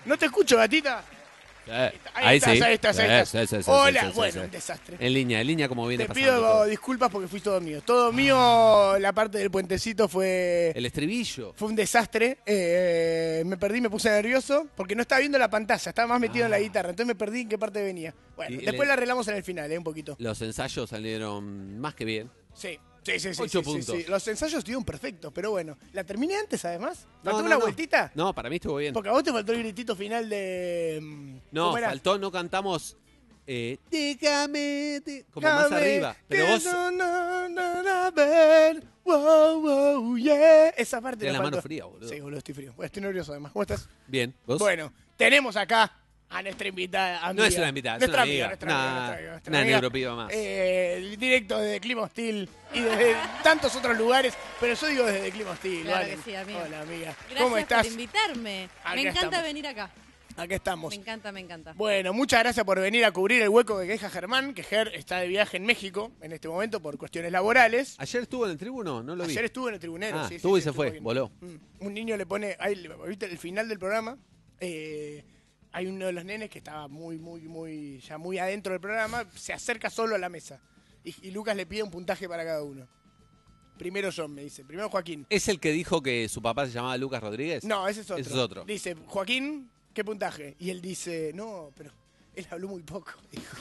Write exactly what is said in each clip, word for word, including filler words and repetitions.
No te escucho, gatita. Eh, Ahí, ahí estás, sí. ahí estás, ahí Sí, estás. sí, sí, sí, Hola, sí, sí, bueno, sí. un desastre. En línea, en línea como viene Te pasando pido todo. disculpas porque fui todo mío. Todo mío, la parte del puentecito fue... El estribillo. Fue un desastre, eh, me perdí, me puse nervioso porque no estaba viendo la pantalla, estaba más metido Ah. en la guitarra, entonces me perdí en qué parte venía. Bueno, Y después el- la arreglamos en el final, eh, un poquito. Los ensayos salieron más que bien. Sí, sí, sí, sí. Ocho sí, sí, puntos. sí. Los ensayos estuvieron perfectos, pero bueno, la terminé antes además. ¿Faltó No, no, una no. vueltita? No, para mí estuvo bien. Porque a vos te faltó el gritito final de... mm, No, ¿cómo era? faltó, no cantamos. Eh, dígame, di- como más Dame arriba. Pero que vos. no, no, no, no, ver. Wow, wow, yeah. Esa parte Tenés nos la mano faltó. fría, boludo. Sí, boludo, estoy frío. Bueno, estoy nervioso además. ¿Cómo estás? Bien, ¿vos? Bueno, tenemos acá a nuestra invitada. Amiga. No es una invitada, es nuestra una amiga. Nuestra Una- amiga, nuestra amiga, nuestra una amiga. neuropiba más. Eh, directo desde Clima Hostil y desde tantos otros lugares, pero yo digo desde Clima Hostil. Claro Valen. que sí, amiga. Hola, amiga. Gracias ¿Cómo estás? por invitarme. Acá me encanta estamos. venir acá. Acá estamos. Me encanta, me encanta. Bueno, muchas gracias por venir a cubrir el hueco que deja Germán, que Ger está de viaje en México en este momento por cuestiones laborales. ¿Ayer estuvo en el tribuno? No lo vi. Ayer estuvo en el tribunero. Ah, sí, sí, estuvo y sí, se fue, bien. voló. Mm. Un niño le pone, ahí, ¿viste el final del programa? Eh, hay uno de los nenes que estaba muy, muy, muy, ya muy adentro del programa, se acerca solo a la mesa. Y, y Lucas le pide un puntaje para cada uno. Primero John, me dice. Primero Joaquín. ¿Es el que dijo que su papá se llamaba Lucas Rodríguez? No, ese es otro. Ese es otro. Dice, Joaquín, ¿qué puntaje? Y él dice, no, pero él habló muy poco, dijo.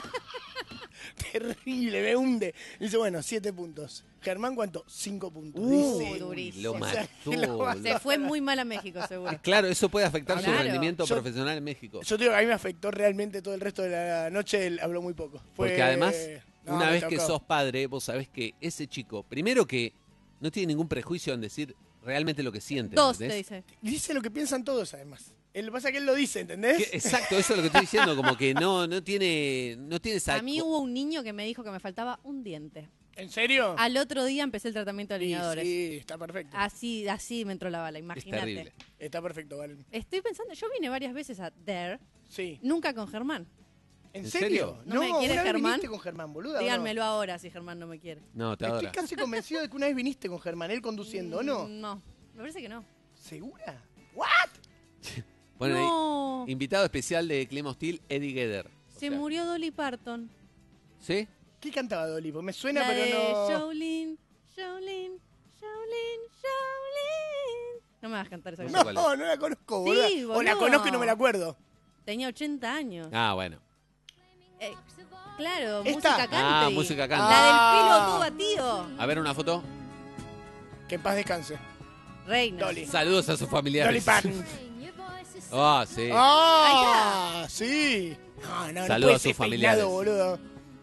Terrible, me hunde. Dice, bueno, siete puntos. Germán, ¿cuánto? Cinco puntos. Uh, dice. durísimo. Lo O sea, mató. que lo mató. Se fue muy mal a México, seguro. Claro, eso puede afectar su Claro. rendimiento Yo- profesional en México. Yo te digo que a mí me afectó realmente todo el resto de la noche, él habló muy poco. Fue- Porque además, No, una me vez que tocó. sos padre, vos sabés que ese chico, primero que no tiene ningún prejuicio en decir realmente lo que siente. Dos, te ¿entendés? dice. Dice lo que piensan todos, además. Él pasa que él lo dice, ¿entendés? Que- exacto, eso es lo que estoy diciendo, como que no, no tiene, no tiene esa... A mí hubo un niño que me dijo que me faltaba un diente. ¿En serio? Al otro día empecé el tratamiento de Sí, alineadores. sí, está perfecto. Así, así me entró la bala, Es imagínate. terrible. Está perfecto, Valen. Estoy pensando, yo vine varias veces a Dare, Sí. nunca con Germán. ¿En, ¿En serio? serio? ¿No me quiere una vez Germán? viniste con Germán, boluda. ¿o no? Díganmelo ahora si Germán no me quiere. No, te Estoy adora. casi convencido de que una vez viniste con Germán, él conduciendo, ¿o no? Mm, No, me parece que no. ¿Segura? ¿What? Bueno, no, ahí, invitado especial de Clima Hostil, Eddie Vedder. O se sea, murió Dolly Parton. ¿Sí? ¿Qué cantaba Dolly? Porque me suena, La pero de no... Jolene, Jolene, Jolene, Jolene. No me vas a cantar esa No sé canción. cuál es. No, no la conozco, Sí, boluda. O la boludo. conozco y no me la acuerdo. Tenía ochenta años. Ah, bueno. Eh, claro, ¿Esta? música country. Ah, música country. La del Ah. pelo todo batido. A ver una foto. Que en paz descanse. Reina. Dolly. Saludos a sus Dolly familiares. Parton. Ah, sí. ¡Ah! Sí. No, no, no Saludos puede a sus ser familiares. peinado, boludo.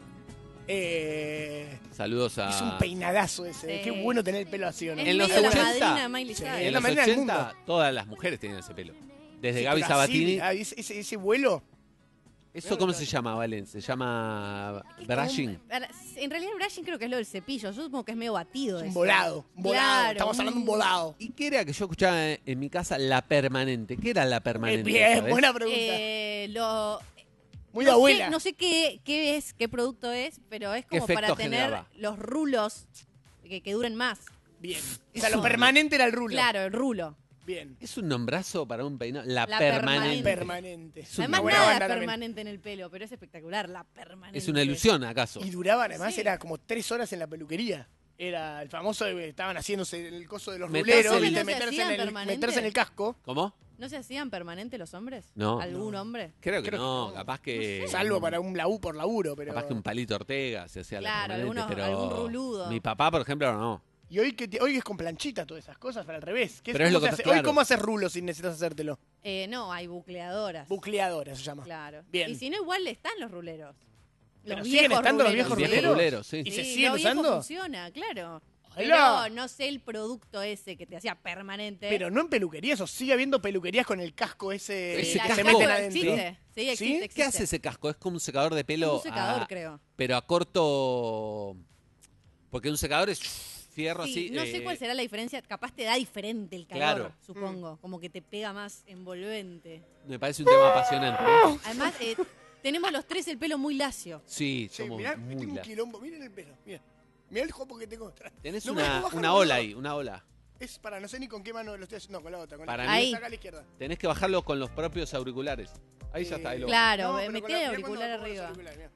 Eh, Saludos a... es un peinadazo ese. Sí. Qué bueno tener el pelo así, ¿o no? Es En los medio la ochenta. madrina de Miley Sí, Cyrus. es En la los manera del ochenta, mundo. todas las mujeres tenían ese pelo. Desde Sí, Gaby pero así, Sabatini. ah, ese, ese- ese vuelo. ¿Eso cómo se llama, Valen? Se llama brushing. En realidad, brushing creo que es lo del cepillo. Yo supongo que es medio batido. Es un eso. volado. Un volado. Claro, Estamos hablando de un un- volado. ¿Y qué era que yo escuchaba en mi casa? La permanente. ¿Qué era la Eh, permanente? bien, sabés? buena pregunta. Eh, lo, Muy no de abuela. Sé, no sé qué, qué es, qué producto es, pero es ¿Qué como para efecto tener generaba? los rulos que, que duren más. Bien. O sea, Eso- lo permanente era el rulo. Claro, el rulo. Bien. ¿Es un nombrazo para un peinado? La, La permanente. Permanente. Es una Además, buena nada es banda también. permanente en el pelo, pero es espectacular, la permanente. Es una ilusión, ¿acaso? Y duraban, además, Sí. era como tres horas en la peluquería. Era el famoso, de que estaban haciéndose el coso de los Meterse ruleros, el- ¿viste? ¿No se meterse, hacían en el, permanente? meterse en el casco. ¿Cómo? ¿No se hacían permanente los hombres? No. ¿Algún hombre? Creo que Creo que no, no. capaz que... Salvo para un labú por laburo, pero... Capaz que un palito Ortega se hacía la Claro, permanente, algunos- pero... algún ruludo. Mi papá, por ejemplo, no. Y hoy que te- hoy es con planchita todas esas cosas, para al revés. ¿Qué Pero es cómo lo se que- hace? claro. Hoy, ¿cómo haces rulo si necesitas hacértelo? Eh, no, hay bucleadoras. Bucleadora se llama. Claro. Bien. Y si no, igual están los ruleros. Pero Los siguen viejos estando los ruleros. viejos Los viejos ruleros. ruleros, sí. ¿Y se Sí, siguen lo viejo usando? funciona, claro. Hola. Pero no sé el producto ese que te hacía permanente. Pero no en peluquerías, o sigue habiendo peluquerías con el casco ese, Ese que la casco se casco meten adentro. existe. Sí, existe, ¿Sí? existe. ¿Qué hace ese casco? Es como un secador de pelo. Un secador, a- creo. Pero a corto. Porque un secador es fierro Sí, así. no sé eh, cuál será la diferencia. Capaz te da diferente el calor, Claro. supongo. Como que te pega más envolvente. Me parece un tema apasionante. Además, eh, tenemos los tres el pelo muy lacio. Sí, Sí, somos mirá, muy tengo un la- quilombo. Miren el pelo, mira. Mirá el jopo que tengo atrás. Tenés No me una, puedo bajar, una boludo. ola ahí, una ola. Es para, no sé ni con qué mano lo estoy haciendo. No, con la otra. Con Para la, mí- acá a la izquierda. Tenés que bajarlo con los propios auriculares. Ahí ya Eh, está. Ahí lo Claro, No, me pero metí con el la- mirá cuando auricular pongo los arriba. auriculares, mirá.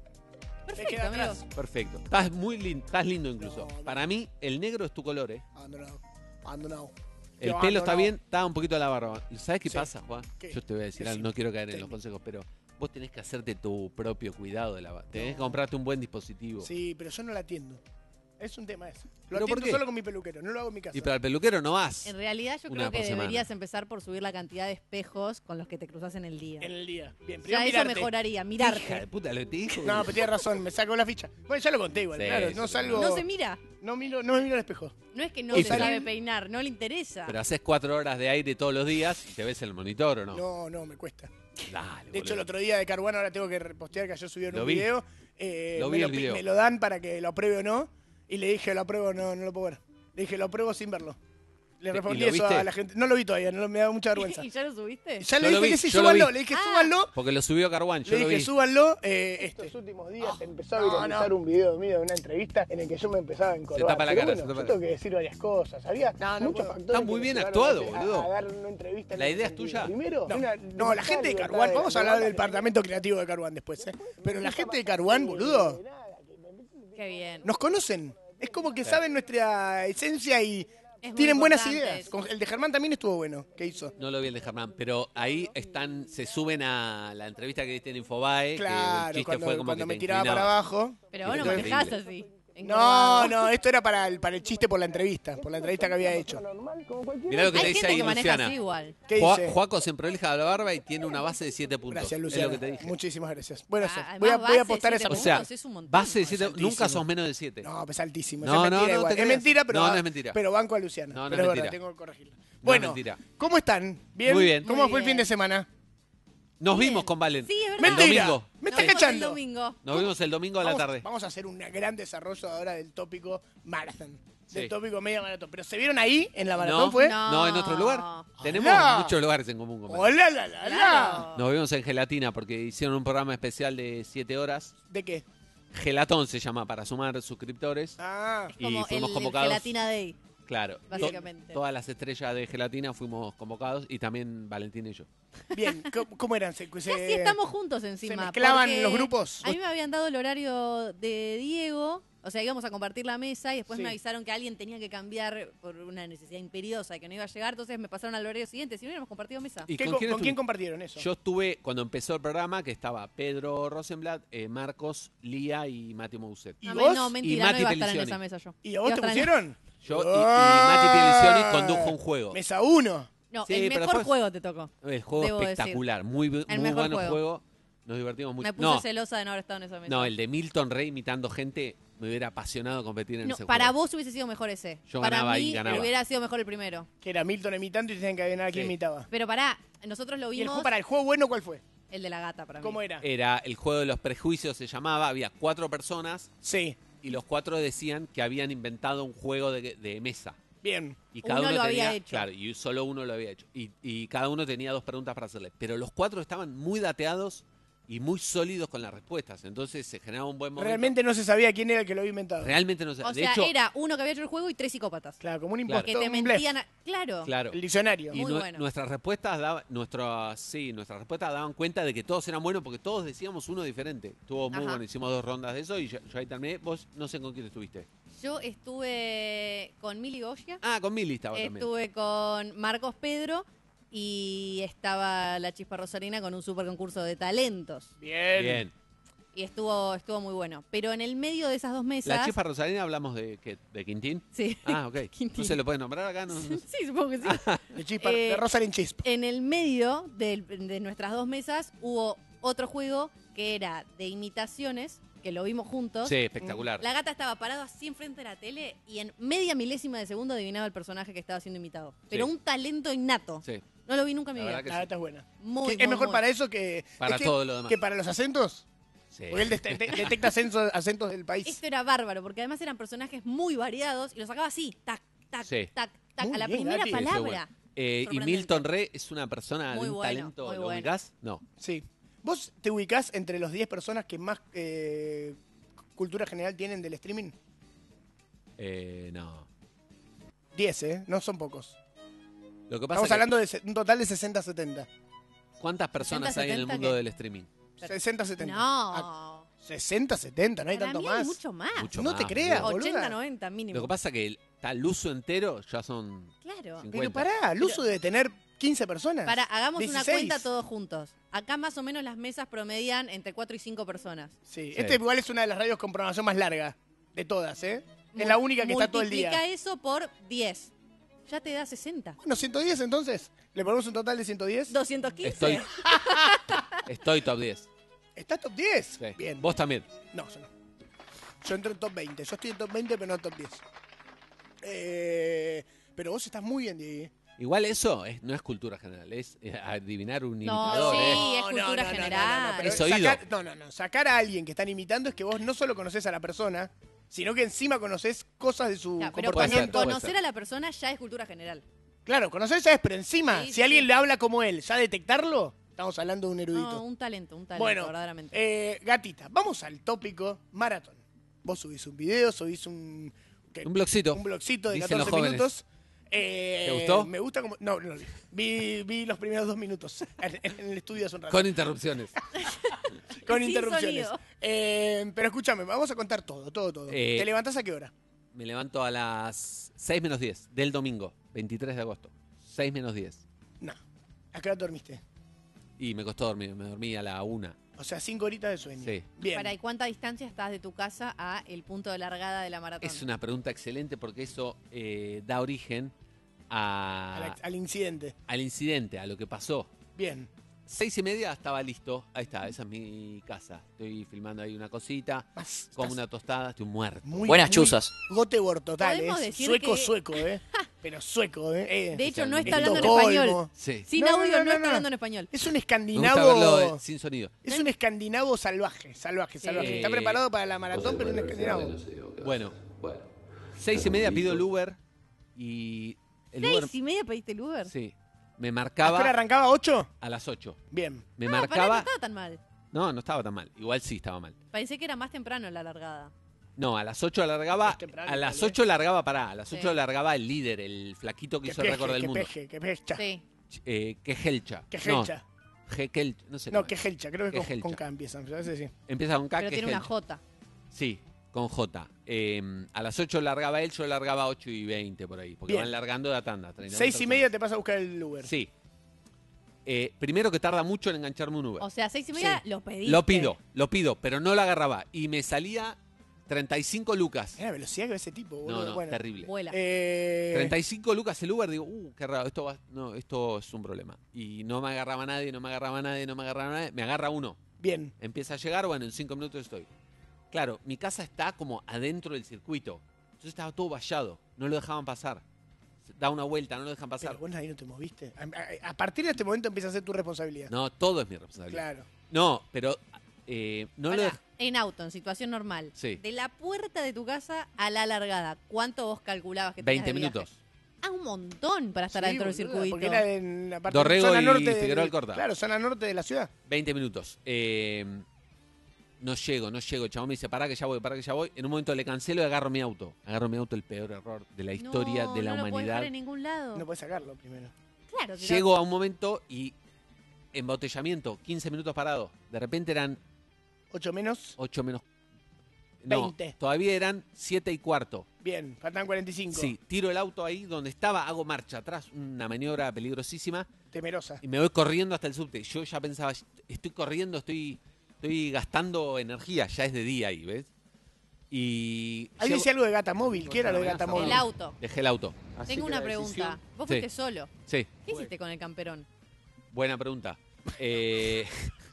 Te Perfecto, queda amigo. atrás. Perfecto. Estás muy lindo, estás lindo incluso. No, no. Para mí, el negro es tu color, ¿eh? Abandonado. Abandonado. El Yo pelo está abandonado. bien, está un poquito a la barba. ¿Sabes qué Sí. pasa, Juan? ¿Qué? Yo te voy a decir ¿Qué algo, sí? no quiero caer en los Técnico. consejos, pero vos tenés que hacerte tu propio cuidado de la barba. Tenés No. que comprarte un buen dispositivo. Sí, pero yo no la atiendo. Es un tema ese. Lo ¿Pero por atiendo qué? solo con mi peluquero, no lo hago en mi casa. Y para el peluquero no vas. En realidad yo Una creo que por semana. deberías empezar por subir la cantidad de espejos con los que te cruzas en el día. En el día. Bien, Ya primero eso mirarte. mejoraría, Hija de mirarte. puta, lo que te dijo. No, pero tienes razón, me saco la ficha. Bueno, ya lo conté igual, Sí, claro. sí, No sí. salgo. No se mira. No miro, no me miro al espejo. No es que no Y se pero- sabe peinar, no le interesa. Pero haces cuatro horas de aire todos los días y te ves en el monitor o no. No, no, me cuesta. Dale, De hecho, el boludo. otro día de Caruana ahora tengo que repostear que ayer subieron Lo un vi. video. eh, Lo me, vi lo, el pi- video. me lo dan para que lo apruebe o no. Y le dije, lo apruebo, no, no lo puedo ver. Le dije, lo apruebo sin verlo. Le ¿Y respondí lo eso viste? a la gente. No lo vi todavía, no, me da mucha vergüenza. ¿Y ya lo subiste? Ya le Yo lo dije vi, que sí, yo lo súbanlo. vi. Le dije, Ah. súbanlo. Porque lo subió Carwan, yo Le lo dije, vi. súbanlo. Eh, este. Estos últimos días Oh, empezó a no, viralizar no. un video mío de una entrevista en el que yo me empezaba a encorvar. tapa la Pero cara, bueno, se tapa yo la tengo que decir varias cosas. Había No, no muchos puedo. factores. Está que muy me bien llevaron actuado, a- a- boludo. A, dar una entrevista en La ese idea es sentido. tuya. Primero, No, una no, la gente de libertad Caruán, de vamos a la hablar del que- departamento creativo de Caruán después, ¿eh? Pero la empieza gente de a Caruán, pasar boludo, de nada, que me empieza- Qué bien. nos conocen. Es como que saben nuestra esencia y Es muy tienen buenas importante ideas. eso. Con- El de Germán también estuvo bueno. ¿Qué hizo? No lo vi el de Germán, pero ahí están, se suben a la entrevista que diste en Infobae, que el Claro, chiste cuando, fue como cuando que me te tiraba para inclinaba. abajo. Pero vos no Increíble. manejás así. No, encorvado. no, esto era para el, para el chiste por la entrevista, por la entrevista que había hecho. normal, como cualquier Mirá lo que te Hay dice gente ahí que maneja Luciana. así igual. ¿Qué Jua- dice? Juaco se prolija la barba y tiene una base de siete puntos. Gracias, Es Luciana. lo que te dije. Muchísimas gracias. Bueno, Ah, eso. además, Voy a, voy a base apostar de esa siete O apuesta. sea, puntos es un montón. base de siete, Altísimo. nunca sos menos de siete. No, pues altísimo. No, Eso es no, mentira no igual. te Es creas. mentira, pero, No, no ba- es mentira. pero banco a Luciana. No, no pero es es verdad, mentira. tengo que corregirlo. No Bueno, es mentira. ¿cómo están? ¿Bien? Muy bien. ¿Cómo Muy fue el bien. fin de semana? Nos Bien. vimos con Valen. Sí, es verdad. El Mentira. domingo. Me Nos estás vimos el cachando. domingo. Nos vimos el domingo a la Vamos, tarde. vamos a hacer un gran desarrollo ahora del tópico marathon. Del Sí. tópico media maratón. ¿Pero se vieron ahí en la maratón No, fue? No. no, en otro lugar. Tenemos Hola. muchos lugares en común con Valen. ¡Hola, la, la, la! Claro. Nos vimos en Gelatina porque hicieron un programa especial de siete horas. ¿De qué? Gelatón se llama para sumar suscriptores. Ah, Y Como fuimos el, el convocados. Gelatina Day. Claro. To- Básicamente. todas las estrellas de Gelatina fuimos convocados y también Valentín y yo. bien. ¿Cómo, cómo eran? Se, se- Casi estamos juntos encima. ¿Se mezclaban porque los grupos? A mí me habían dado el horario de Diego. O sea, íbamos a compartir la mesa y después Sí. me avisaron que alguien tenía que cambiar por una necesidad imperiosa y que no iba a llegar. Entonces me pasaron al horario siguiente. Si no hubiéramos compartido mesa. ¿Y ¿Qué con co- quién ¿Con quién estuvi- compartieron eso? Yo estuve cuando empezó el programa que estaba Pedro Rosenblatt, eh, Marcos, Lía y Mati Mousset. ¿Y No, vos? no, mentira, Y no Mati iba a estar en Pelicioni. esa mesa yo. ¿Y a vos Iba te estar en- pusieron? Yo y, y Ah. Mati Pelicioni condujo un juego. Mesa uno. No, Sí, el pero mejor después- juego te tocó. El juego Debo decir. espectacular, muy, bu- El muy mejor bueno juego. juego. Nos divertimos mucho. Me puse No, celosa de no haber estado en esa mesa. no, el de Milton Rey imitando gente me hubiera apasionado competir en No, ese para juego. vos hubiese sido mejor ese. Yo para ganaba mí y ganaba. hubiera sido mejor el primero. Que era Milton imitando y tenían que adivinar a quién Sí. imitaba. Pero pará, nosotros lo ¿Y el vimos. juego, para el juego bueno cuál fue? El de la gata para mí. ¿Cómo era? Era el juego de los prejuicios, se llamaba. Había cuatro personas Sí, y los cuatro decían que habían inventado un juego de, de mesa. bien. Y cada Uno uno, lo tenía, había hecho. Claro, y solo uno lo había hecho. Y, y cada uno tenía dos preguntas para hacerle. Pero los cuatro estaban muy dateados y muy sólidos con las respuestas. Entonces se generaba un buen momento. Realmente no se sabía quién era el que lo había inventado. Realmente no sé. O de sea, hecho, era uno que había hecho el juego y tres psicópatas. Claro, como un Claro. impostor. Que te un blef. mentían. a- Claro. claro. El diccionario. Y Muy nue- bueno. nuestras respuestas daban, nuestras, sí, nuestras respuestas daban cuenta de que todos eran buenos porque todos decíamos uno diferente. Estuvo muy Ajá. bueno, hicimos dos rondas de eso y yo, yo ahí terminé. Vos no sé con quién estuviste. Yo estuve con Mili Goya. Ah, con Mili estaba también. Estuve con Marcos Pedro. Y estaba la Chispa Rosarina con un super concurso de talentos. Bien. Bien. Y estuvo, estuvo muy bueno. Pero en el medio de esas dos mesas. La Chispa Rosarina hablamos de, ¿qué? ¿De Quintín? Sí. Ah, ok. Quintín. ¿No se lo puede nombrar acá? No, no- Sí, supongo que sí. De, Chispa, Eh, de Rosalind Chisp. En el medio del- de, nuestras dos mesas hubo otro juego que era de imitaciones, que lo vimos juntos. Sí, espectacular. La gata estaba parado así enfrente de la tele y en media milésima de segundo adivinaba el personaje que estaba siendo imitado. Pero Sí. un talento innato. Sí. No lo vi nunca en mi La vida. verdad que La sí. gata es buena. Muy, Que muy, es mejor muy. para eso que. Para es que- todo lo demás. Que para los acentos. Sí. Porque él de- de- detecta acentos, acentos del país. Esto era bárbaro, porque además eran personajes muy variados y los sacaba así, tac, tac, Sí. tac, tac, Muy a la bien, primera Gati. Sí, sí, palabra. bueno. Eh, y Sorprendente. Milton Re es una persona Muy de un bueno, talento. muy ¿Lo bueno. ubicás? No. Sí. ¿Vos te ubicás entre los diez personas que más eh, cultura general tienen del streaming? Eh, no. diez, ¿eh? No son pocos. Lo que pasa Estamos es que, hablando de se- un total de sesenta setenta. ¿cuántas personas hay en el setenta, mundo ¿qué? del streaming? sesenta setenta. Ah, No. sesenta setenta, no hay Para tanto mí más. hay mucho más. Mucho No más, te creas, boludo. boluda. ochenta, noventa mínimo. Lo que pasa es que está el uso entero ya son Claro. cincuenta. Pero pará, el uso debe tener quince personas. Para, hagamos una dieciséis. cuenta todos juntos. Acá más o menos las mesas promedian entre cuatro y cinco personas. Sí, Sí. este igual es una de las radios con programación más larga de todas, ¿eh? Es la única que está todo el día. Multiplica eso por diez. Ya te da sesenta. Bueno, ciento diez entonces. ¿Le ponemos un total de ciento diez? doscientos quince. Estoy, estoy top diez. ¿Estás top diez? Sí. Bien. Vos también. No, yo no. Yo entro en top veinte. Yo estoy en top veinte, pero no en top diez. Eh, pero vos estás muy bien, Diego. Igual eso es- no es cultura general, es eh, adivinar un No, imitador. sí, ¿eh? es cultura general. pero Es oído. sacar, no, no, no. Sacar a alguien que están imitando es que vos no solo conoces a la persona, sino que encima conoces cosas de su Ya, pero Puede ser, comportamiento. puede conocer ser. a la persona ya es cultura general. Claro, conocer ya es, pero encima, Sí, si sí, alguien sí. le habla como él, ya detectarlo, estamos hablando de un erudito. No, un talento, un talento, Bueno, verdaderamente. eh, gatita, vamos al tópico maratón. Vos subís un video, subís un... ¿qué? Un blogcito. Un blogcito de Dicen los catorce jóvenes. minutos. Eh, ¿Te gustó? Me gusta como... No, no lo vi. Vi, vi los primeros dos minutos en, en el estudio hace un rato. Con interrupciones. Con Sin interrupciones. sonido. Eh, pero escúchame, vamos a contar todo, todo, todo. Eh, ¿Te levantás a qué hora? Me levanto a las seis menos diez del domingo, veintitrés de agosto. seis menos diez. No. ¿A qué hora dormiste? Y me costó dormir, me dormí a la una. O sea, cinco horitas de sueño. Sí. Bien. Para, ¿y cuánta distancia estás de tu casa a el punto de largada de la maratón? Es una pregunta excelente porque eso eh, da origen a- Al, al incidente. al incidente, a lo que pasó. Bien. Seis y media estaba listo. Ahí está, esa es mi casa. Estoy filmando ahí una cosita, Más, como estás una tostada, estoy muerto. muy- Buenas muy chuzas. Göteborg total, Podemos ¿eh? decir Sueco, que- sueco, ¿eh? Pero sueco, ¿eh? Eh, De hecho, no Estocolmo. está hablando en Estocolmo. español. Sí. Sin No, no, audio, no, no, no, está no. hablando en español. Es un Me gusta escandinavo... verlo sin sonido. Es un escandinavo salvaje, salvaje, Sí. salvaje. Está preparado para la maratón, pero es un escandinavo. Bueno, seis y media pido el Uber y el Uber, ¿Seis y media pediste el Uber? sí, ¿A me qué hora marcaba arrancaba? ¿Ocho? a las ocho. Bien. Me Ah, pará, no marcaba, estaba tan mal. no, no estaba tan mal. Igual sí estaba mal. Pensé que era más temprano la largada. No, a las ocho largaba, Es temprano, a las igual, ¿eh? ocho largaba, pará, a las Sí. ocho largaba el líder, el flaquito que Que hizo el récord peje, del que mundo. peje, que pecha. Sí. Eh, que Helcha. Que No, helcha. Hekel- no sé. No, cómo que es. helcha, creo que con, Kejelcha. con K empiezan. pero ese sí. Empieza con K, Pero que tiene una Helcha. J. Sí, con J. Eh, a las ocho largaba él, yo largaba ocho y veinte por ahí. Porque Bien. van largando de tanda. treinta Seis y personas. media te vas a buscar el Uber. Sí. Eh, primero que tarda mucho en engancharme un Uber. O sea, seis y media Sí. lo pediste. Lo pido, lo pido, pero no lo agarraba. Y me salía treinta y cinco lucas. Mira la velocidad que va ese tipo, boludo. No, no, bueno, terrible. Vuela. eh, treinta y cinco lucas el Uber, digo, uh, qué raro, esto va, no, esto es un problema. Y no me agarraba nadie, no me agarraba nadie, no me agarraba nadie. Me agarra uno. Bien. Empieza a llegar, bueno, en cinco minutos estoy. Claro, mi casa está como adentro del circuito. Entonces estaba todo vallado, no lo dejaban pasar. Da una vuelta, no lo dejan pasar. Pero vos ahí no te moviste. A, a- a partir de este momento empieza a ser tu responsabilidad. No, todo es mi responsabilidad. Claro. No, pero eh, no lo Pará, dej- en auto, en situación normal. Sí. De la puerta de tu casa a la largada, ¿cuánto vos calculabas que tenías veinte de viaje? minutos. Ah, un montón para estar Sí, adentro del boluda, circuito. Porque era en la parte Dorrego zona y norte de- Figueroa Alcorta. Claro, zona norte de la ciudad. veinte minutos. Eh, no llego, no llego. El chabón me dice, pará que ya voy, pará que ya voy. En un momento le cancelo y agarro mi auto. Agarro mi auto, el peor error de la historia No, de la no lo podés humanidad. dejar en ningún lado. No puedes sacarlo primero. Claro, si Llego a un momento y embotellamiento, quince minutos parado. De repente eran Ocho menos. ocho menos... No, veinte. todavía eran siete y cuarto. Bien, faltan cuarenta y cinco. Sí, tiro el auto ahí donde estaba, hago marcha atrás, una maniobra peligrosísima Temerosa. y me voy corriendo hasta el subte. Yo ya pensaba, estoy corriendo, estoy, estoy gastando energía, ya es de día ahí, ¿ves? Y Ahí llego- decía algo de Gata Móvil. ¿Qué era lo de Gata El Móvil? El auto. dejé el auto. Así Tengo que una la pregunta. decisión- Vos Sí. fuiste solo. Sí, ¿Qué hiciste con el camperón? buena pregunta. Eh,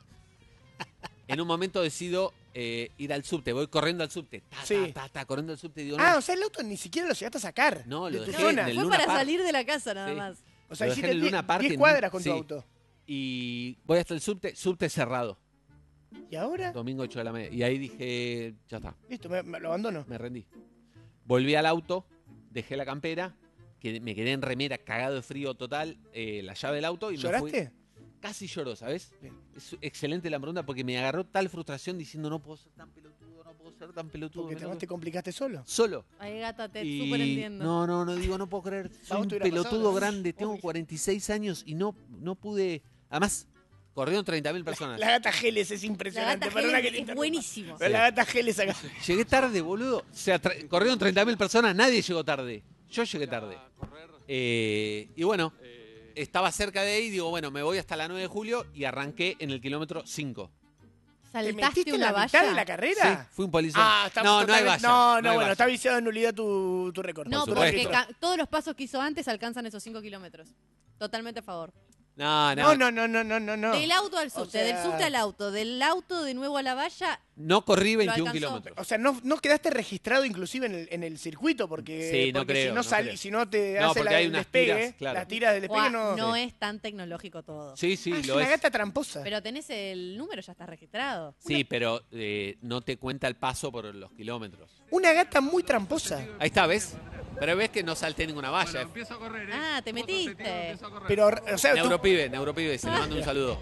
en un momento decido eh, ir al subte, voy corriendo al subte, ta, Sí. ta, ta, ta, corriendo al subte y digo, Ah, no, o sea, el auto ni siquiera lo llegaste a sacar. No, de lo tu dejé zona. en el Fue Luna para Park. salir de la casa nada Sí. más. O sea, Lo dejé hiciste en el Luna diez Park diez en- cuadras con sí. tu auto. y voy hasta el subte, subte cerrado, ¿Y ahora? domingo ocho de la media. Y ahí dije, ya está, Listo, me, me lo abandono. me rendí. Volví al auto, dejé la campera, que me quedé en remera, cagado de frío total, eh, la llave del auto y me ¿Lloraste? fui. Casi lloró, ¿sabes? Bien. Es excelente la pregunta porque me agarró tal frustración diciendo no puedo ser tan pelotudo, no puedo puedo ser tan pelotudo. Porque me te, loco. te complicaste solo. Solo. Ay, gata, te Y súper entiendo. no, no, no digo, no puedo creer. Soy vos un te hubiera pelotudo pasado, ¿no? grande, Vos tengo me- cuarenta y seis años y no, no pude. Además, corrieron treinta mil personas. La gata Geles es La impresionante. gata Perdona Helen que te es interrumpa. buenísimo. Pero la gata Geles acá. Llegué tarde, boludo. O sea, tra- corrieron treinta mil personas, nadie llegó tarde. Yo llegué tarde. Eh, y bueno, estaba cerca de ahí, digo, bueno, me voy hasta la nueve de julio y arranqué en el kilómetro cinco. ¿Te ¿Saltaste metiste en una la mitad valla? de la Sí, carrera? fui un polizón. Ah, está no, no hay totalmente- valla. No, no, hay bueno, valla. está viciado en nulidad tu, tu récord. No, Por porque supuesto. ca- todos los pasos que hizo antes alcanzan esos cinco kilómetros. Totalmente a favor. No, no, No, no, no, no, no, no. Del auto al O subte, sea- del subte al auto, del auto de nuevo a la valla. No corrí veintiún alcanzó. kilómetros. O sea, no, no quedaste registrado inclusive en el, en el circuito porque, Sí, no porque creo, si no, no sal- creo. si no te No, hace porque la, hay el unas despegue, tiras, claro. las tiras del despegue Guau, no... no es tan tecnológico todo. Sí, sí, Ah, es lo una es. gata tramposa. Pero tenés el número, ya está registrado. Sí, pero eh, no te cuenta el paso por los kilómetros. Una gata muy tramposa. Ahí está, ¿ves? Pero ves que no salté ninguna valla. Empiezo a correr, ¿eh? Ah, te metiste. Empiezo a correr. Pero, o sea, tú- Neuropibe, neuropibe, se le mando un saludo.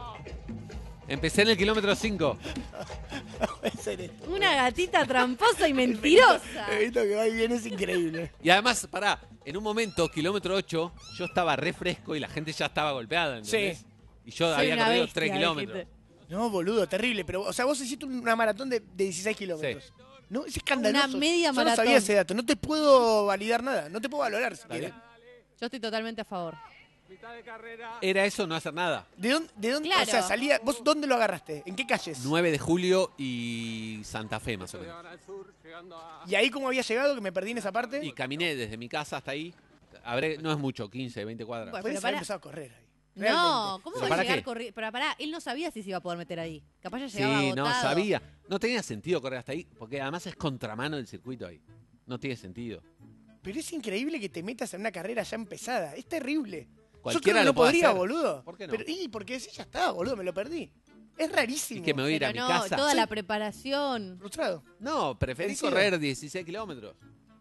Empecé en el kilómetro cinco. puede ser esto. Una gatita tramposa y mentirosa. El Benito que va y viene es increíble. Y además, pará, en un momento, kilómetro ocho, yo estaba re fresco y la gente ya estaba golpeada, ¿entendés? Sí. Y yo Soy había una corrido bestia, tres kilómetros. dijiste. No, boludo, terrible. Pero, o sea, vos hiciste una maratón de, de dieciséis kilómetros. No, es escandaloso. Una media Yo no maratón. sabía ese dato. No te puedo validar nada. No te puedo valorar ¿Está siquiera. bien? Yo estoy totalmente a favor. Mitad de carrera. Era eso, no hacer nada. ¿De dónde, de dónde Claro. o sea, salía? ¿Vos dónde lo agarraste? ¿En qué calles? nueve de julio y Santa Fe, más o menos. Llegan al sur, llegando a... ¿Y ahí cómo había llegado? Que me perdí en esa parte. Y caminé desde mi casa hasta ahí. Habré, no es mucho, quince, veinte cuadras. Bueno, Podés pero haber pará. empezado a correr ahí. No, Realmente. ¿cómo ¿Pero va a para llegar qué? corriendo? Pero pará, él no sabía si se iba a poder meter ahí. Capaz ya Sí, llegaba no, agotado. sabía. No tenía sentido correr hasta ahí, porque además es contramano del circuito ahí. No tiene sentido. Pero es increíble que te metas en una carrera ya empezada. Es terrible. Yo creo Cualquiera que lo no puede podría, hacer. boludo. ¿Por qué no? Pero, y porque sí, ya está, boludo, me lo perdí. Es rarísimo. Y que me voy a ir a Pero mi no, casa. toda Sí. la preparación. Frustrado. No, preferí ¿En serio? correr dieciséis kilómetros.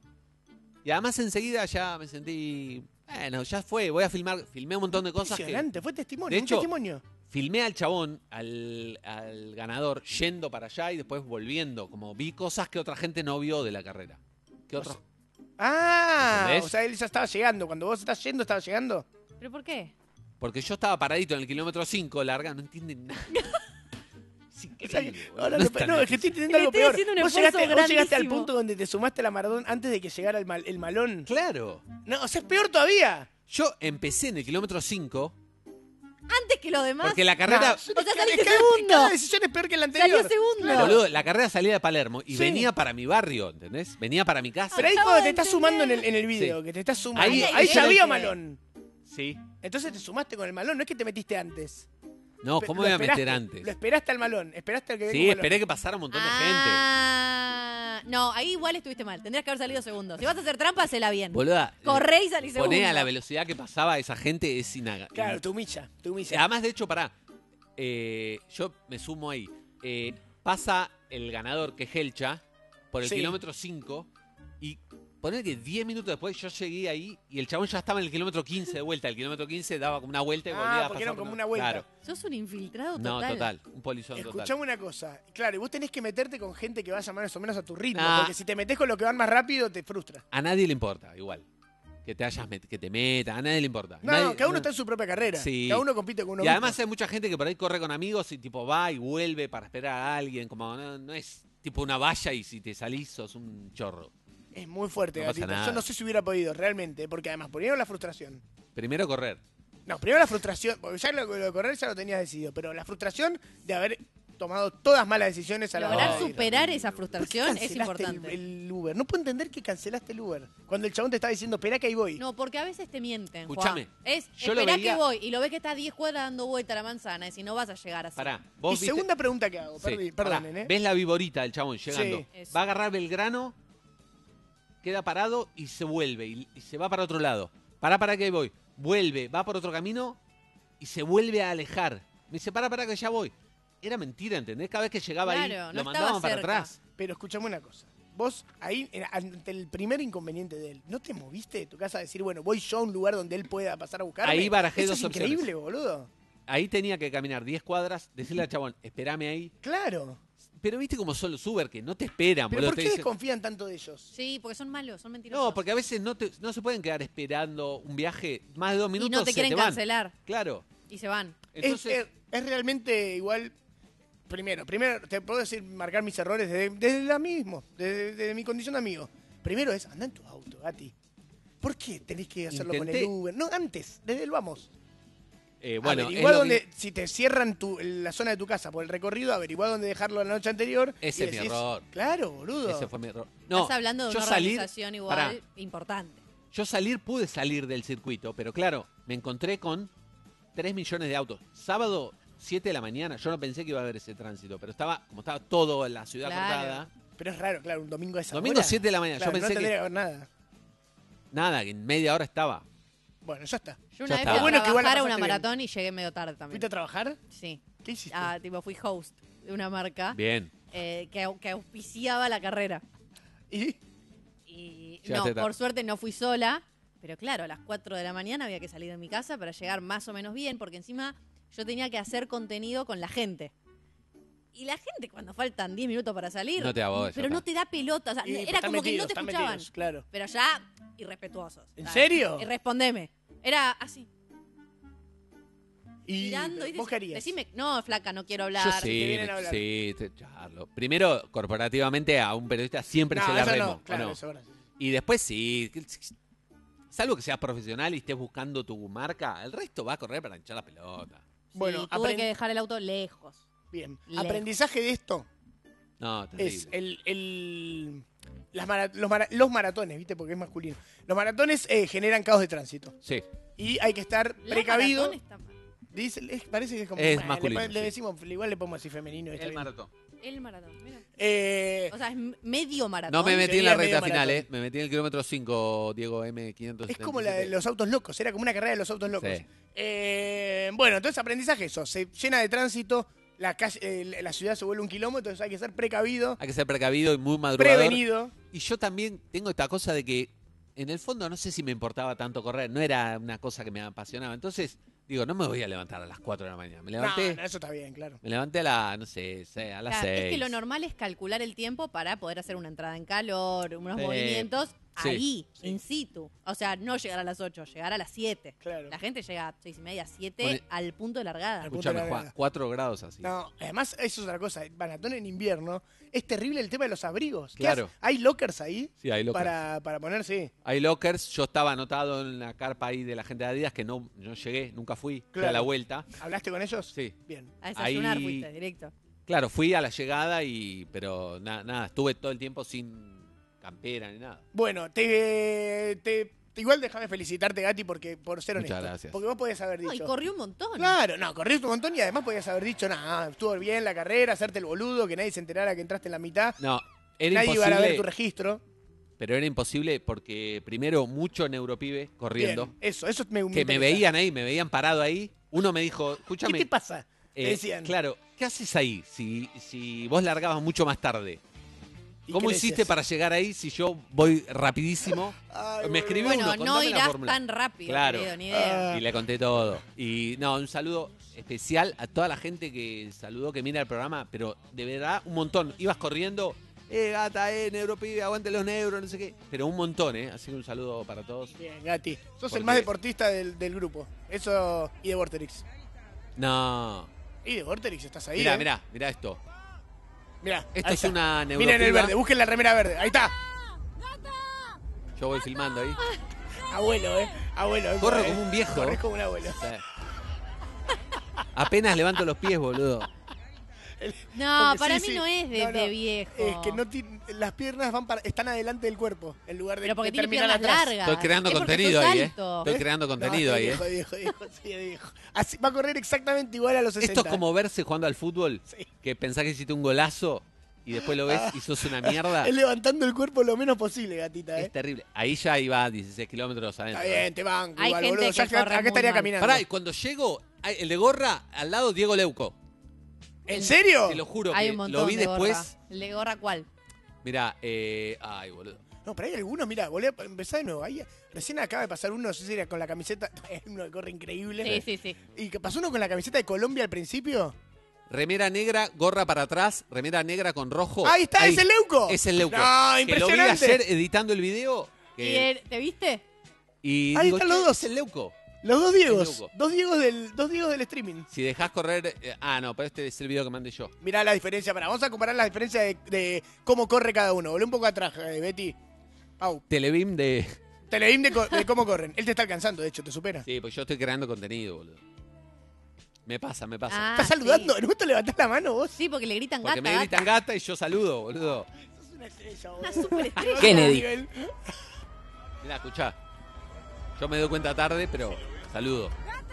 Y además enseguida ya me sentí... Bueno, ya fue, voy a filmar. Filmé un montón de cosas que... Impresionante, fue testimonio. De un hecho, testimonio. Filmé al chabón, al, al ganador, yendo para allá y después volviendo. Como vi cosas que otra gente no vio de la carrera. ¿Qué O otra? sea, Ah, ¿Entendés? o sea, él ya estaba llegando. Cuando vos estás yendo, estaba llegando. ¿Pero por qué? Porque yo estaba paradito en el kilómetro cinco, larga, no entienden nada. Es O sea, increíble, que- boludo. ahora No lo- es tan no, es que difícil. estoy entendiendo Le algo estoy peor. haciendo un Vos esfuerzo llegaste, vos llegaste al grandísimo. punto donde te sumaste la maratón antes de que llegara el, mal- el malón. Claro. No, o sea, es peor todavía. Yo empecé en el kilómetro cinco Antes que lo demás. porque la carrera... No, O sea, cada- saliste cada- segundo. Cada decisión es peor que la anterior. Salió segundo. Boludo, la carrera salía de Palermo y Sí. venía para mi barrio, ¿entendés? Venía para mi casa. Pero ahí Acabo cuando de te estás entender. sumando en el, en el video, Sí. que te estás sumando, Ahí- ahí, ahí ya ya había lo malón. Sí. Entonces te sumaste con el malón, no es que te metiste antes. No, Pe- ¿cómo lo me voy a meter esperaste, antes? Lo esperaste al malón, esperaste al que venga Sí, un malón. esperé que pasara un montón de gente. Ah, no, ahí igual estuviste mal. Tendrías que haber salido segundo. Si vas a hacer trampa, hacela bien. Boluda, Corré y salí segundo. poné a la velocidad que pasaba esa gente es inaga. Claro, te humilla, te humilla. Además, de hecho, pará. eh, yo me sumo ahí. Eh, pasa el ganador, que es Helcha, por el Sí. kilómetro cinco. Y poner que diez minutos después yo llegué ahí y el chabón ya estaba en el kilómetro quince de vuelta. El kilómetro quince daba como una vuelta y Ah, volvía a porque pasar. era por como no- una vuelta. Claro. Sos un infiltrado No, total. total. Un polizón total. Escuchame una cosa. Claro, y vos tenés que meterte con gente que vaya más o menos a tu ritmo. Nah. Porque si te metés con lo que van más rápido, te frustra. A nadie le importa, igual. Que te hayas met- que te meta, a nadie le importa. No, Nadie- cada uno no. está en su propia carrera. Sí. Cada uno compite con uno Y además mismo. hay mucha gente que por ahí corre con amigos y tipo va y vuelve para esperar a alguien. Como no, no es tipo una valla y si te salís sos un chorro. Es muy fuerte, No pasa Gatita. nada. Yo no sé si hubiera podido, realmente. Porque además, primero la frustración. Primero correr. No, primero la frustración. Porque ya lo, lo de correr ya lo tenías decidido. Pero la frustración de haber tomado todas malas decisiones a la Lograr hora de ir. superar esa ¿Por qué frustración es cancelaste importante. El, el Uber. No puedo entender que cancelaste el Uber. Cuando el chabón te estaba diciendo, espera que ahí voy. No, porque a veces te mienten, Juan. Escuchame, Es, yo lo esperá veía- que voy y lo ves que está a diez cuadras dando vuelta a la manzana y si no vas a llegar así. Pará. Y Vos viste- segunda pregunta que hago. Sí, Perdí, pará. perdonen, ¿eh? ¿Ves la viborita del chabón llegando? Sí. Eso. Va a agarrar Belgrano, queda parado y se vuelve. Y, y se va para otro lado. Pará, para que voy. Vuelve, va por otro camino y se vuelve a alejar. Me dice, para, para que ya voy. Era mentira, ¿entendés? Cada vez que llegaba ahí, Claro, no lo estaba mandaban para cerca. atrás. Pero escuchame una cosa. Vos, ahí, en- ante el primer inconveniente de él, ¿no te moviste de tu casa a decir, bueno, voy yo a un lugar donde él pueda pasar a buscarme? Ahí barajé Eso dos es opciones. increíble, boludo. Ahí tenía que caminar diez cuadras, decirle al chabón, espérame ahí. Claro. Pero viste como son los Uber, que no te esperan, ¿Pero boludo. por te qué dicen- desconfían tanto de ellos? Sí, porque son malos, son mentirosos. No, porque a veces no, te- no se pueden quedar esperando un viaje más de dos minutos. y no te se quieren van. cancelar. Claro. Y se van. Entonces, es, es- es realmente igual. Primero, primero te puedo decir, marcar mis errores desde, desde la mismo, desde, desde mi condición de amigo. Primero es, anda en tu auto, Gati. ¿Por qué tenés que hacerlo con Intenté- el Uber? No, antes, desde el vamos. eh, bueno, es averiguá lo dónde, que- si te cierran tu, la zona de tu casa por el recorrido, averiguá dónde dejarlo la noche anterior. Ese y es mi decís, error. Claro, boludo. ese fue mi error. No, Estás hablando de yo una salir- organización igual pará, importante. yo salir, pude salir del circuito, pero claro, me encontré con tres millones de autos. Sábado, siete de la mañana, yo no pensé que iba a haber ese tránsito, pero estaba, como estaba todo en la ciudad Claro. cortada, Pero es raro, claro, un domingo a esa Domingo hora. siete de la mañana, Claro, yo pensé no tendría que- que haber nada. nada, que en media hora estaba. Bueno, ya está. Yo Ya una vez está. fui a Bueno, que igual la trabajar a una pasaste bien. maratón y llegué medio tarde también. ¿Fuiste a trabajar? Sí. ¿Qué hiciste? Ah, tipo, fui host de una marca Bien. eh, que, au- que auspiciaba la carrera. ¿Y? Y Llegaste no, tarde. por suerte no fui sola, pero claro, a las cuatro de la mañana había que salir de mi casa para llegar más o menos bien, porque encima yo tenía que hacer contenido con la gente. Y la gente cuando faltan diez minutos para salir, No te da bola, ya pero está. no te da pelota, o sea, Y, pero era están como que metidos, no te están escuchaban. metidos, claro. Pero ya irrespetuosos. ¿En ¿sabes? serio? Y respondeme. Era así, Y mirando y ¿vos qué harías? decime, no, flaca, no quiero hablar. Yo te sí, vienen me- a hablar. sí, te- charlo. Primero, corporativamente, a un periodista siempre No, se la eso remo. no, ¿o claro, no? eso ahora sí. Y después sí, que- salvo que seas profesional y estés buscando tu marca, el resto va a correr para hinchar la pelota. Bueno, Sí, tuve aprend- que dejar el auto lejos. Bien. Lejos. Aprendizaje de esto No, terrible. es el, el- las mara- los, mara- los maratones, ¿viste? Porque es masculino. Los maratones eh, generan caos de tránsito. Sí, Y hay que estar La precavido. maratón está mal. Dice, es- parece que es como. Es bueno, masculino, Le, pon- le sí. decimos, igual le podemos decir femenino. está el bien. maratón. El maratón, mira. Eh, O sea, es m- medio maratón. No me metí en la Sería medio recta final, maratón. eh. Me metí en el kilómetro cinco, Diego M quinientos. es como la de los autos locos. Era como una carrera de los autos locos. Sí. Eh, bueno, entonces aprendizaje eso. Se llena de tránsito. La, calle, eh, la ciudad se vuelve un kilómetro. Entonces hay que ser precavido. Hay que ser precavido y muy madrugador. Prevenido. Y yo también tengo esta cosa de que, en el fondo, no sé si me importaba tanto correr. No era una cosa que me apasionaba. Entonces, digo, no me voy a levantar a las cuatro de la mañana. Me levanté, No, no, eso está bien, claro. me levanté a la, no sé, se- a las Claro, seis. es que lo normal es calcular el tiempo para poder hacer una entrada en calor, unos Sí. movimientos Sí. ahí, Sí. in situ. O sea, no llegar a las ocho, llegar a las siete. Claro. La gente llega a seis y media, siete Pone- al punto de largada. Al punto Escuchame, de la Juan, nada. cuatro grados así. No, además, eso es otra cosa. El maratón en invierno es terrible el tema de los abrigos. ¿Qué Claro. hace? ¿Hay lockers ahí? Sí, hay lockers. Para, para poner, sí. Hay lockers. Yo estaba anotado en la carpa ahí de la gente de Adidas que no, no llegué, nunca fui. Fui a Claro. la vuelta. ¿Hablaste con ellos? Sí. Bien. A desayunar Ahí- fuiste, directo. Claro, fui a la llegada y. Pero na- nada, estuve todo el tiempo sin campera ni nada. Bueno, te, te- te- igual déjame felicitarte, Gati, porque por ser Muchas honesto. gracias. Porque vos podías haber No, y dicho. corrió un montón. Claro, no, corriste un montón y además podías haber dicho, nada, estuvo bien la carrera, hacerte el boludo, que nadie se enterara que entraste en la mitad. No, era Nadie iba a ver tu imposible. registro. Pero era imposible porque, primero, mucho neuropibe corriendo. Bien, eso, eso me, Que me interesa. veían ahí, me veían parado ahí. Uno me dijo, ¿Qué escúchame. te pasa? Te eh, decían. Claro, ¿qué haces ahí si, si vos largabas mucho más tarde? ¿Y ¿Cómo qué hiciste decías? para llegar ahí si yo voy rapidísimo? Ay, Me boludo. escribió Bueno, uno, no contame la irás fórmula. tan rápido, Claro. querido, ni idea. Ah. Y le conté todo. Y no, un saludo especial a toda la gente que saludó, que mira el programa, pero de verdad un montón. Ibas corriendo, eh, gata, eh, neuropibe, aguante los neuros, no sé qué. Pero un montón, eh. Así que un saludo para todos. Bien, Gati. Sos Porque- el más deportista del, del grupo. Eso y de Vorterix. No. Y de Vorterix estás ahí. Mirá, eh. mirá, mirá esto. Mirá, Esto ahí es está. una Miren el neuropiba. verde, busquen la remera verde. Ahí está. Yo voy filmando ahí. Abuelo, eh. Abuelo. eh, Corro eh. como un viejo. Corres como un abuelo. O sea, apenas levanto los pies, boludo. No, Porque para sí, mí sí. no es de, No, no. de viejo. Es que no ti- las piernas van para, están adelante del cuerpo en lugar de, Pero porque de tiene terminar piernas atrás. largas. Estoy creando Es porque contenido sos ahí, eh. alto. Estoy creando No, contenido es ahí, viejo, eh. viejo, viejo, sí, es viejo. Así, va a correr exactamente igual a los sesenta. Esto es como verse jugando al fútbol, Sí. que pensás que hiciste un golazo y después lo ves y sos una mierda. Es levantando el cuerpo lo menos posible, gatita, Es ¿eh? terrible. Ahí ya iba dieciséis kilómetros adentro. Está bien, te banco Hay igual, gente boludo. que Ya acá, corre acá muy estaría mal. caminando. Pará, y cuando llego, hay- el de gorra, al lado Diego Leuco. ¿En serio? Te lo juro, Hay que un montón lo vi de después. gorra. ¿El de gorra cuál? Mirá, eh, ay, boludo. No, pero hay algunos, mira, volví a empezar de nuevo. Ahí, recién acaba de pasar uno, no sé si era con la camiseta, es uno que corre increíble. Sí, sí, sí. Y que pasó uno con la camiseta de Colombia al principio. Remera negra, gorra para atrás, remera negra con rojo. Ahí está, es el Leuco. Es el Leuco. No, Que lo vi impresionante. ayer editando el video. ¿Y que- el- ¿Te viste? y Ahí digo, están "Che, los dos". Es el Leuco. Los dos Diegos. Leuco. Dos Diegos del, dos Diegos del streaming. Si dejás correr... eh, ah, no, pero este es el video que mandé yo. Mirá la diferencia. Para, vamos a comparar la diferencia de, de cómo corre cada uno. Volvé un poco atrás, eh, Betty. Pau. Telebim de... Telebim de, co- de cómo corren. Él te está alcanzando, de hecho, te supera. Sí, pues yo estoy creando contenido, boludo. Me pasa, me pasa. Ah, ¿Estás saludando? sí. ¿En gusto levantás la mano vos? Sí, porque le gritan Porque gata, me gritan gata. gata y yo saludo, boludo. Sos una estrella, Una boludo. superestrella. Kennedy. Nivel. Mirá, escuchá. Yo me doy cuenta tarde, pero saludo.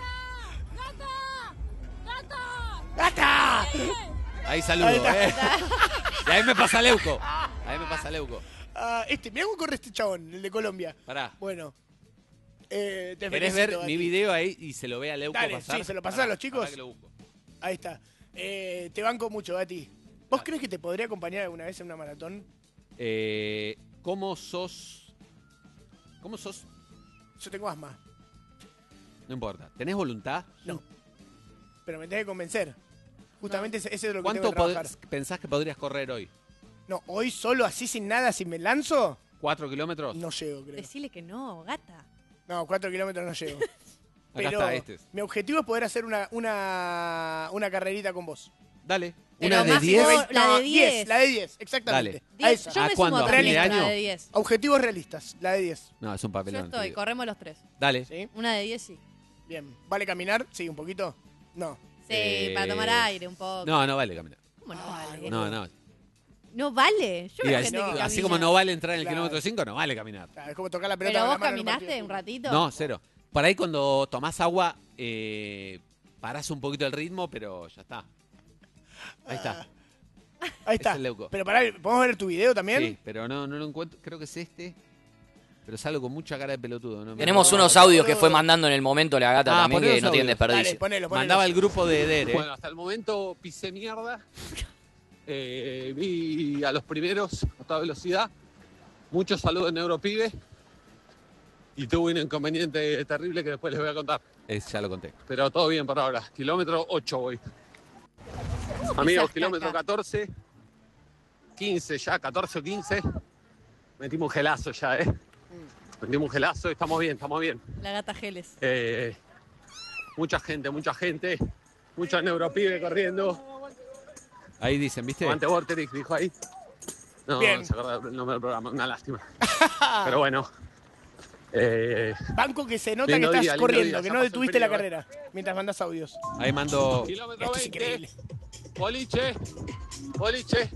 ¡Gata! Ahí saludo, Ahí está. eh. Y ahí me pasa Leuco. Ahí me pasa Leuco. Ah, este, mirá cómo corre este chabón, el de Colombia. Pará. Bueno. Eh, te ¿Querés felicito, ver mi Bati. video ahí y se lo ve a Leuco Dale, pasar? sí, ¿se lo pasás Pará, a los chicos? pará que lo busco. Ahí está. Eh, te banco mucho, Bati. ¿Vos crees que te podría acompañar alguna vez en una maratón? Eh, ¿Cómo sos? ¿Cómo sos? Yo tengo asma. No importa. ¿Tenés voluntad? No. Pero me tenés que convencer. Justamente ese, ese es lo que tengo ¿Cuánto que trabajar. podés- pensás que podrías correr hoy? No, hoy solo así sin nada, si me lanzo, ¿Cuatro kilómetros? no llego, creo. Decile que no, gata. No, cuatro kilómetros no llego. Acá Pero está, este es. mi objetivo es poder hacer una, una, una carrerita con vos. Dale. Pero ¿Una de más diez? vos- la No, de diez. La de diez, exactamente. Dale. A Diez. esa. Yo ¿A me cuándo? sumo ¿A también fin de a la año? de diez. Objetivos realistas, la de diez. No, es un Yo papelón. estoy, tío. corremos los tres. Dale. ¿Sí? Una de diez sí. Bien. ¿Vale caminar? Sí, un poquito. No. Sí, Eh, para tomar aire un poco. No, no vale caminar. ¿Cómo no vale? No, no. No vale. Yo Y veo así, gente que no, así camina. como no vale entrar en el Claro. kilómetro cinco, no vale caminar. Claro, es como tocar la pelota ¿Pero con la vos mano en el caminaste partido. un ratito? No, cero. Por ahí cuando tomás agua, eh, parás un poquito el ritmo, pero ya está. Ahí está. Ahí está. Es el Leuco. Pero pará, ¿podemos ver tu video también? Sí, pero no, no lo encuentro. Creo que es este. Pero salgo con mucha cara de pelotudo. ¿no? Tenemos No, unos no, audios no, que no. fue mandando en el momento la gata Ah, también, poné que los no tienen audios. Dale, desperdicio. ponelo, ponelo. Mandaba el grupo de Eder, ¿eh? Bueno, hasta el momento pisé mierda. Eh, vi a los primeros a toda velocidad. Muchos saludos en Europibe. Y tuve un inconveniente terrible que después les voy a contar. Es, ya lo conté. Pero todo bien por ahora. Kilómetro ocho voy. Amigos, pisás kilómetro caca? catorce. quince ya, catorce o quince. Metimos un gelazo ya, ¿eh? Metimos un gelazo, estamos bien, estamos bien. La gata Geles. Eh, mucha gente, mucha gente. Muchos neuropibe corriendo. Ahí dicen, ¿viste? Ante Vorterix dijo ahí. No, Bien. no se acuerda el nombre del programa, una lástima. Pero bueno. Eh, Banco que se nota Lindo que estás día, lindo corriendo, día, que ya no pasó el detuviste la frío, carrera mientras mandas audios. Ahí mando. kilómetro Esto es veinte. increíble. Boliche. Boliche.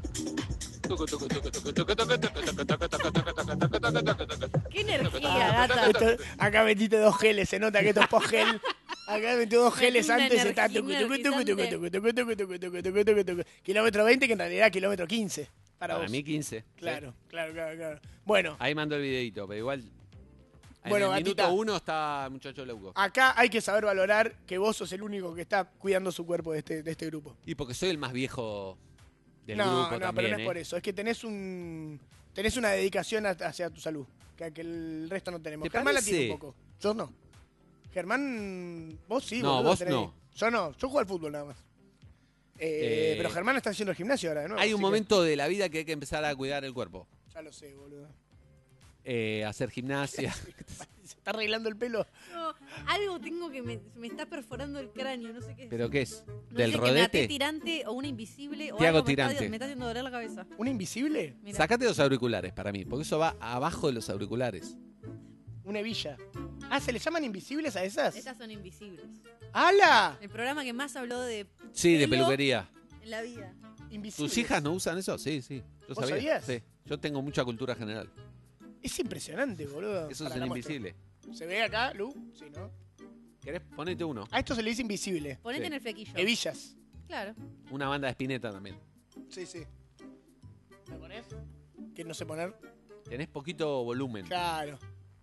¡Qué energía, gata! Esto- acá metiste dos geles, se nota que esto es post-gel. Acá metí dos Metí geles una antes y está energía tucu, tucu, tucu, tucu, tucu, tucu, tucu, tucu, tucu, tucu, tucu, tucu. Kilómetro veinte, que en realidad es kilómetro quince. Para, Para vos. mí quince. Claro, claro, claro, claro. Bueno, Ahí mando el videito, pero igual. En Bueno, el gatita. minuto uno está el muchacho Leuco. acá hay que saber valorar que vos sos el único que está cuidando su cuerpo de este, de este grupo. Y porque soy el más viejo del no, grupo no, también. pero no es ¿eh? por eso. Es que tenés un tenés una dedicación a- hacia tu salud, que, que el resto no tenemos. ¿Te Germán la tiene parece? un poco. Yo no. Germán, vos sí, No, boludo, vos tenés- no. Yo no, yo juego al fútbol nada más. Eh, Eh, pero Germán está haciendo el gimnasio ahora, ¿no? Hay un momento de la vida que hay que empezar a cuidar el cuerpo. Ya lo sé, boludo. Eh, hacer gimnasia. ¿Se está arreglando el pelo? No, algo tengo que me, me está perforando el cráneo, no sé qué es. ¿Pero qué es? No ¿Del sé, que me até rodete? tirante o una invisible o Te hago algo me está- tirante. Me está haciendo doler la cabeza. ¿Un invisible? Mira. Sacate los auriculares para mí, porque eso va abajo de los auriculares. Una hebilla. Ah, ¿se le llaman invisibles a esas? Estas son invisibles. ¡Hala! El programa que más habló de Sí, de pelo peluquería. en la vida. Invisibles. ¿Tus hijas no usan eso? Sí, sí. Yo ¿Vos sabía. sabías? Sí. Yo tengo mucha cultura general. Es impresionante, boludo. Eso Pará, es la un muestro. invisible. ¿Se ve acá, Lu? Sí, ¿no? ¿Querés? Ponete uno. A esto se le dice invisible. Ponete Sí. en el flequillo. Hebillas. Claro. Una banda de Spinetta también. Sí, sí. ¿La pones? ¿Qué no sé poner? Tenés poquito volumen. Claro.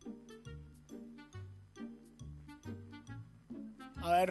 A ver,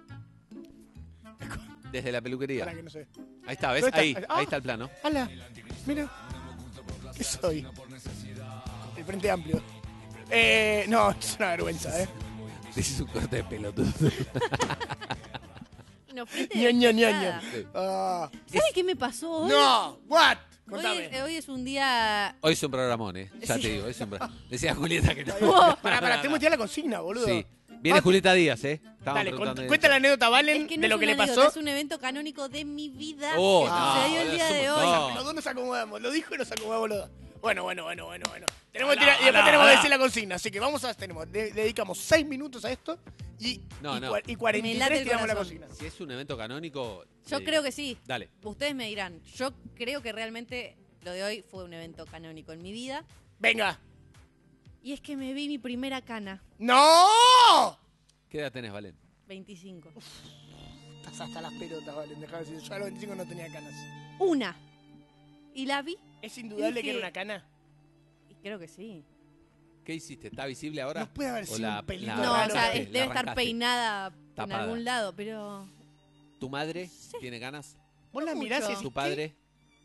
Desde la peluquería. para que no sé. Ahí está, ¿ves? ¿Dónde está? Ahí, Ah. ahí está el plano. ¡Hala! Mira. ¿Qué soy? El Frente Amplio. Eh, no, es una vergüenza, ¿eh? Ese es un corte de pelotudo. Una frente ño, ño, ño, ño. destrozada. Sí. Ah. ¿Sabe qué me pasó hoy? No, what? Hoy Contame. es, hoy es un día... Hoy es un programón, ¿eh? Ya Sí. te digo, es un pro- Decía Julieta que no. Oh, Pará, pará, tenemos ya la consigna, boludo. Sí. Viene Ah, Julieta Díaz, ¿eh? Estaban Dale, preguntando cont- de cuenta eso. la anécdota, Valen, es que no de lo es que una le anécdota, pasó. es un evento canónico de mi vida Oh, que no, sucedió el boludo, día de es un hoy. montón. Los dos nos acomodamos, lo dijo y nos acomodamos los dos. Bueno, bueno, bueno, bueno, bueno. Tenemos que Alá, tirar- y después alá, tenemos que alá. decir la consigna, así que vamos a tenemos, de- dedicamos seis minutos a esto y, No, y, no. cua- y Me cuarenta y late tres el tiramos la corazón. consigna. Si es un evento canónico. Yo eh, creo que sí. Dale. Ustedes me dirán, yo creo que realmente lo de hoy fue un evento canónico en mi vida. Venga. Y es que me vi mi primera cana, ¡No! ¿Qué edad tenés, Valen? veinticinco. Estás hasta las pelotas, Valen, dejá de decir. Yo a los veinticinco no tenía canas. Una. Y la vi, ¿Es indudable Dije- que era una cana? y creo que sí. ¿Qué hiciste? ¿Está visible ahora? No puede haber ¿O sido la- un pelito la No, o raro. sea, arrancaste? es- ¿La debe estar arrancaste? peinada en Tapada. algún lado, pero... ¿Tu madre tiene ganas? Vos la no mirás y mucho. decís, ¿Tu padre?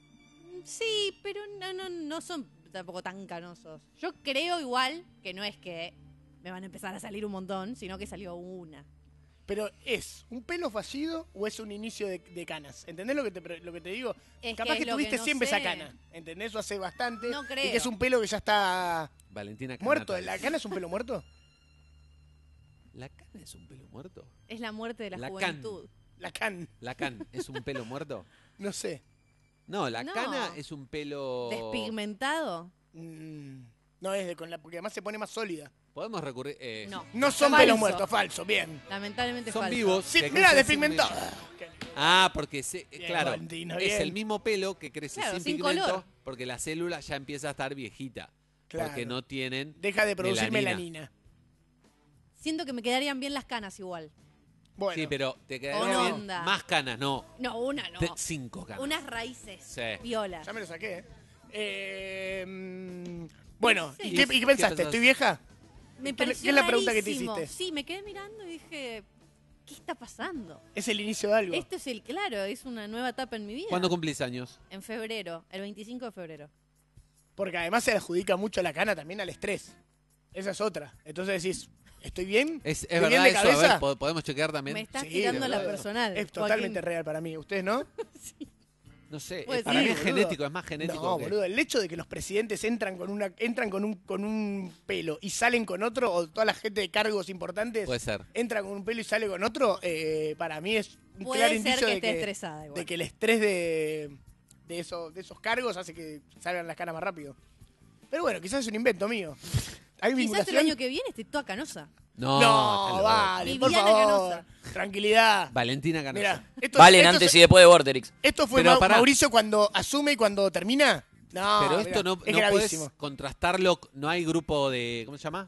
Sí, pero no, no, no son tampoco tan canosos. Yo creo igual que no es que me van a empezar a salir un montón, sino que salió una. ¿qué? Pero ¿es un pelo fallido o es un inicio de, de canas? ¿Entendés lo que te, pre- lo que te digo? Es Capaz que, es lo tuviste no siempre sé. esa cana. ¿Entendés? Eso hace bastante. No Y creo. que es un pelo que ya está Valentina Canata. muerto. ¿La cana es un pelo muerto? ¿La cana es un pelo muerto? Es la muerte de la, La can. juventud. La can. ¿La can es un pelo muerto? No sé. No, la No. cana es un pelo... Despigmentado. Mm, no es de con la porque además se pone más sólida. Podemos recurrir... eh, No. No son Falso. pelos muertos, falso, bien. Lamentablemente Son falso. vivos. Sí, que mira, crecen sin despigmentado. pigmento. Ah, porque se, Bien, claro, Valentino, es bien. el mismo pelo que crece Claro, sin, sin pigmento color. porque la célula ya empieza a estar viejita. Claro. Porque no tienen... Deja de producir Melanina. melanina. Siento que me quedarían bien las canas igual. Bueno, Sí, pero te quedaría Con bien onda. más canas, no. No, una no. de- cinco canas. Unas raíces. Sí. Viola. ya me lo saqué. ¿eh? Eh, mm, bueno, Sí. ¿y qué, y qué ¿Qué pensaste? pensás? ¿Estoy vieja? Me ¿Qué- pareció qué es la pregunta que te rarísimo. hiciste? Sí, me quedé mirando y dije, ¿qué está pasando? Es el inicio de algo. Esto es el, claro, es una nueva etapa en mi vida. ¿Cuándo cumplís años? En febrero, el veinticinco de febrero. Porque además se le adjudica mucho la cana también al estrés. Esa es otra. Entonces decís, ¿estoy bien? Es, es ¿Estoy bien verdad de eso, a cabeza? ver, ¿po- podemos chequear también. Me estás Sí, tirando de la verdad. personal. Es totalmente Joaquín. real para mí. ¿Ustedes no? No sé, Puede eh, para ser. mí es Sí, boludo. genético, es más genético. No, que- boludo, el hecho de que los presidentes entran con una entran con un con un pelo y salen con otro, o toda la gente de cargos importantes Puede ser. entra con un pelo y sale con otro, eh, para mí es un Puede claro ser indicio que de, esté que, estresada igual. de que el estrés de, de, esos, de esos cargos hace que salgan las canas más rápido. Pero bueno, quizás es un invento mío. ¿Hay Quizás el vinculación? año que viene esté toda canosa. No, No, está loco. vale, por Viviana favor. Canosa. Tranquilidad. Valentina Canosa. Mira, esto, Valen esto, antes y después de Vorterix. ¿Esto fue Pero Mau- pará. Mauricio cuando asume y cuando termina? No, Pero esto mirá, no, es no podés gravísimo. contrastarlo, no hay grupo de... ¿Cómo se llama?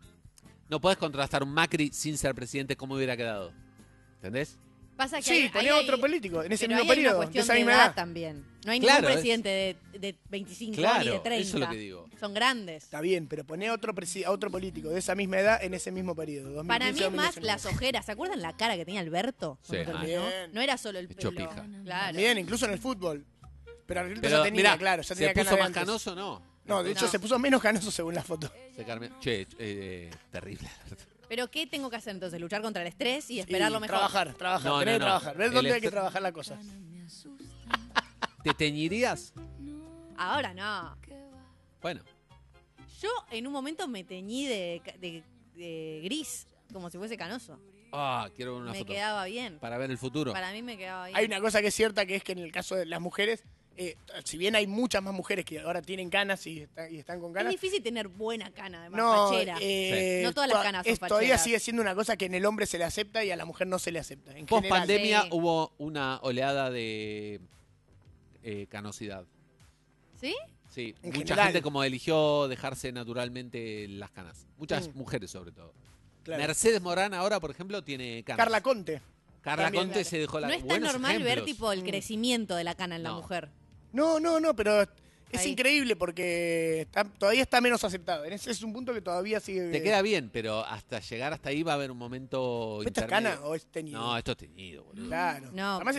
No podés contrastar un Macri sin ser presidente como hubiera quedado. ¿Entendés? Pasa que Sí, hay- ponía ahí otro hay- político en ese pero mismo ahí hay una periodo, de cuestión esa de misma edad edad. también. No hay Claro, ningún es- presidente de, de veinticinco Claro, ni de treinta. eso es lo que digo. Son grandes. Está bien, pero poné a otro, presi- a otro político de esa misma edad en ese mismo periodo. Para mí es más dos mil quince, las ojeras. ¿Se acuerdan la cara que tenía Alberto? Sí. cuando Ah, terminó? bien. No era solo el Hecho pelo. pija. Claro. Bien, incluso en el fútbol. Pero Arreglito Pero ya tenía, mirá, claro, ya ¿se tenía puso canas de más antes. canoso no? No, de hecho No. se puso menos canoso según la foto. Se carme- Che, eh, terrible. Pero ¿qué tengo que hacer entonces? ¿Luchar contra el estrés y esperar Y lo mejor? Trabajar, trabajar, No, tenés no, que no. trabajar. Ver El dónde hay que est- trabajar la cosa. ¿Te teñirías? Ahora no. Bueno, Yo en un momento me teñí de, de- de gris, como si fuese canoso. ah, quiero ver una me foto. quedaba bien. Para ver el futuro. Para mí me quedaba bien. Hay una cosa que es cierta, que es que en el caso de las mujeres, eh, si bien hay muchas más mujeres que ahora tienen canas y, está- y están con Es canas, difícil tener buena cana, además, no, fachera. eh, No todas las to- canas son es- todavía facheras. sigue siendo una cosa que en el hombre se le acepta y a la mujer no se le acepta. En Post general. pandemia Sí. hubo una oleada de eh, canosidad. ¿Sí? Sí, En mucha general. gente como eligió dejarse naturalmente las canas. Muchas Mm. mujeres sobre todo. Claro. Mercedes Morán ahora, por ejemplo, tiene canas. Carla Conte. Carla también, Conte claro. se dejó la No es tan buenos normal ver ejemplos. tipo el Mm. crecimiento de la cana en la No. mujer. No, no, no, pero es Ahí. increíble porque está- todavía está menos aceptado. Ese es un punto que todavía sigue. Te queda bien, pero hasta llegar hasta ahí va a haber un momento ¿Esto es intermedio. cana o es teñido? No, esto es teñido, boludo. Claro. No. Además